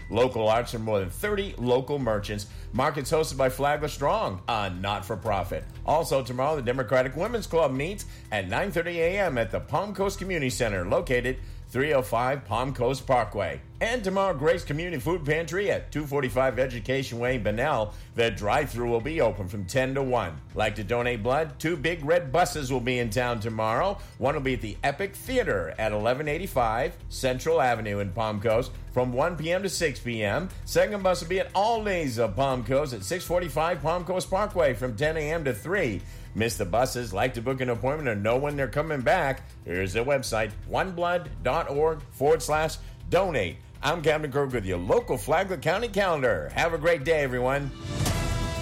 local arts from more than 30 local merchants. Markets hosted by Flagler Strong, a not-for-profit. Also tomorrow, the Democratic Women's Club meets at 9:30 a.m. at the Palm Coast Community Center, located 305 Palm Coast Parkway. And tomorrow, Grace Community Food Pantry at 245 Education Way, Bunnell. The drive-thru will be open from 10 to 1. Like to donate blood? 2 big red buses will be in town tomorrow. One will be at the Epic Theater at 1185 Central Avenue in Palm Coast from 1 p.m. to 6 p.m. Second bus will be at Aldi's of Palm Coast at 645 Palm Coast Parkway from 10 a.m. to 3. Miss the buses, like to book an appointment, or know when they're coming back? Here's their website, oneblood.org/donate. I'm Captain Kirk with your local Flagler County calendar. Have a great day, everyone.